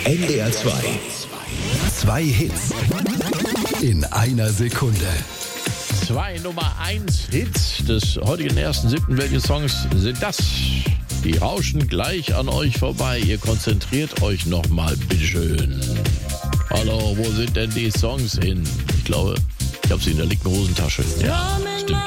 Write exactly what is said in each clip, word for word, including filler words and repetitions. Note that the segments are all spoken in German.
N D R zwei. Zwei Hits in einer Sekunde. Zwei Nummer eins Hits des heutigen ersten siebten. Welche Songs sind das? Die rauschen gleich an euch vorbei. Ihr konzentriert euch nochmal, bitteschön. Hallo, wo sind denn die Songs hin? Ich glaube, ich habe sie in der linken Hosentasche. Ja, stimmt.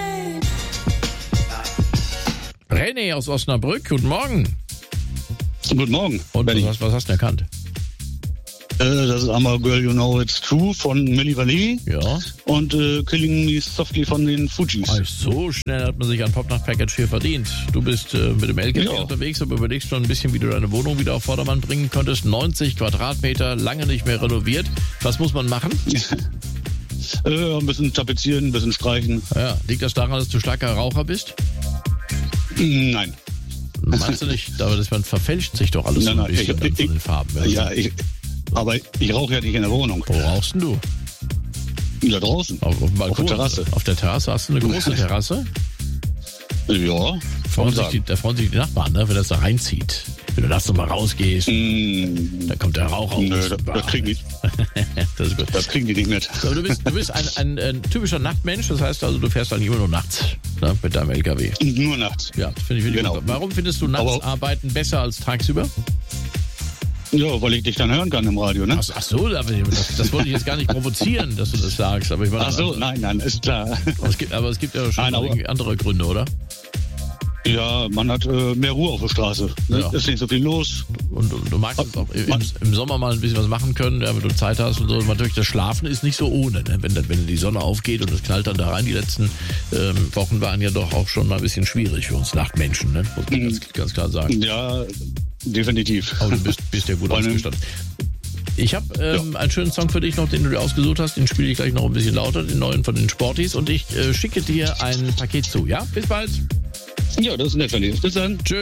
René aus Osnabrück, guten Morgen. Guten Morgen. Und was hast, was hast du erkannt? Äh, das ist einmal Girl You Know It's True von Milli Vanilli. Ja. Und äh, Killing Me Softly von den Fugees. Also, so schnell hat man sich ein Popnacht-Package hier verdient. Du bist äh, mit dem L K W Ja. unterwegs, aber überlegst schon ein bisschen, wie du deine Wohnung wieder auf Vordermann bringen könntest. neunzig Quadratmeter, lange nicht mehr renoviert. Was muss man machen? äh, ein bisschen tapezieren, ein bisschen streichen. Ja, liegt das daran, dass du starker Raucher bist? Nein. Meinst du nicht? Aber das, man verfälscht sich doch alles Nein, so ein nein, bisschen ich- dann von ich- den Farben. Ja, ich, aber ich rauche ja nicht in der Wohnung. Wo rauchst denn du? Da draußen. Auf, auf dem Balkon? Auf der Terrasse. Auf der Terrasse? Hast du eine große Terrasse? Ja. Freuen sich sagen. die, da freuen sich die Nachbarn, ne, wenn das da reinzieht. Wenn du nachts nochmal rausgehst, Mm, da kommt der Rauch raus. nö, das, das, kriegen die, Das ist gut. das kriegen die nicht mit. Aber du bist, du bist ein, ein, ein typischer Nachtmensch, das heißt also, du fährst eigentlich immer nur nachts, ne, mit deinem L K W. Nur nachts. Ja, das finde ich wirklich Genau. gut. Warum findest du nachts Aber- arbeiten besser als tagsüber? Ja, weil ich dich dann hören kann im Radio, ne? Ach, ach so, aber das, das wollte ich jetzt gar nicht provozieren, dass du das sagst. Aber ich meine, Ach so, nein, nein, ist klar. aber es gibt, aber es gibt ja schon Nein, noch aber- irgendwie andere Gründe, oder? Ja, man hat äh, mehr Ruhe auf der Straße. Ne? Ja. Ist nicht so viel los. Und du, du magst es auch im, im Sommer mal ein bisschen was machen können, ja, wenn du Zeit hast und so. Und natürlich, das Schlafen ist nicht so ohne. Ne? Wenn, dann- wenn die Sonne aufgeht und es knallt dann da rein. Die letzten ähm, Wochen waren ja doch auch schon mal ein bisschen schwierig für uns Nachtmenschen, ne? Muss man ganz, ganz klar sagen. Ja, definitiv. Aber du bist, bist ja gut Vor allem- ausgestattet. Ich habe ähm, einen schönen Song für dich noch, den du dir ausgesucht hast. Den spiele ich gleich noch ein bisschen lauter, den neuen von den Sporties. Und ich äh, schicke dir ein Paket zu, ja? Bis bald. Ja, das ist nett von dir. Bis dann. Tschö.